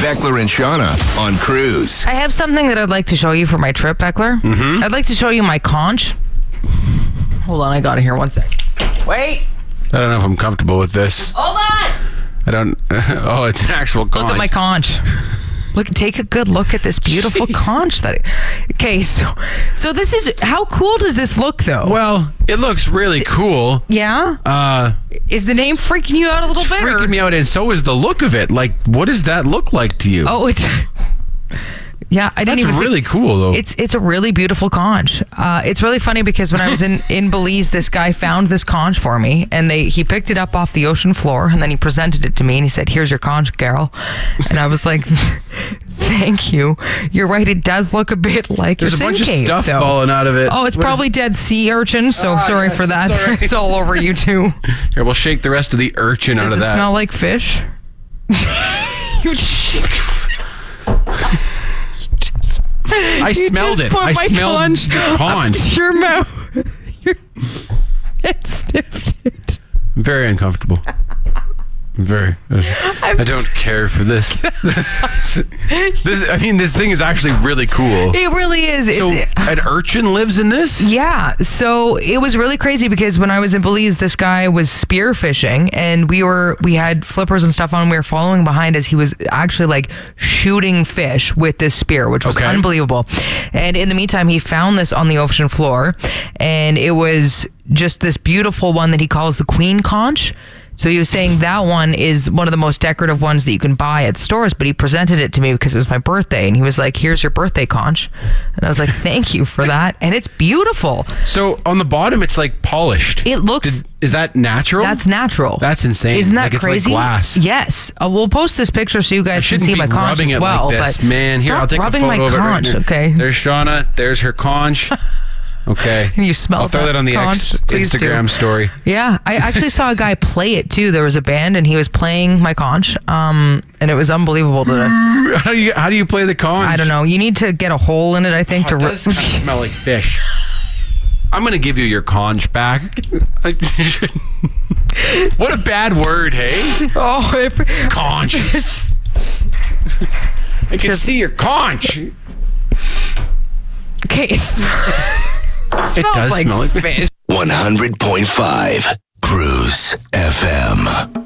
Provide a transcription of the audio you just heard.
Beckler and Shauna on Cruise. I have something that I'd like to show you for my trip, Beckler. Mm-hmm. I'd like to show you my conch. Hold on, I got it here. 1 sec. Wait. I don't know if I'm comfortable with this. Hold on. I don't... Oh, it's an actual conch. Look at my conch. Look, take a good look at this beautiful conch. Okay, so this is... How cool does this look, though? Well, it looks really cool. Yeah? Is the name freaking you out a little bit? Freaking me out, and so is the look of it. Like, what does that look like to you? Oh, it's... Yeah, I didn't even That's really cool, though. It's a really beautiful conch. It's really funny because when I was in Belize, this guy found this conch for me, and he picked it up off the ocean floor, and then he presented it to me, and he said, "Here's your conch, Carol." And I was like, "Thank you. You're right. It does look a bit like There's your a bunch cave, of stuff though. falling out of it. Oh, it's probably dead sea urchin. So sorry for that. It's all right. It's all over you too. Here, we'll shake the rest of the urchin out of Does it that. smell like fish? You shake. I smelled it. I smelled the conch. Your mouth. It sniffed it. I'm very uncomfortable. I don't care for this. This thing is actually really cool. It really is. So an urchin lives in this? Yeah. So it was really crazy because when I was in Belize, this guy was spear fishing, and we had flippers and stuff on. We were following behind as he was actually like shooting fish with this spear, which was unbelievable. And in the meantime, he found this on the ocean floor, and it was just this beautiful one that he calls the queen conch. So he was saying that one is one of the most decorative ones that you can buy at stores, but he presented it to me because it was my birthday, and he was like, "Here's your birthday conch." And I was like, "Thank you for that." And it's beautiful. So on the bottom, it's like polished. It looks... Is that natural? That's natural. That's insane. Isn't that like crazy? It's like glass. Yes. We'll post this picture so you guys can see my conch as well. Like this. But man, here, stop I'll take rubbing a photo my of it right conch, here. okay? There's Shauna. There's her conch. Okay. Can you smell I'll throw that on the Instagram story. Yeah. I actually saw a guy play it too. There was a band and he was playing my conch. And it was unbelievable to... How do you play the conch? I don't know. You need to get a hole in it, I think. It does kind of smell like fish. I'm going to give you your conch back. What a bad word, hey? Oh, conch. I can see your conch. Okay, it smells does like smell like fish. 100.5 Cruise FM.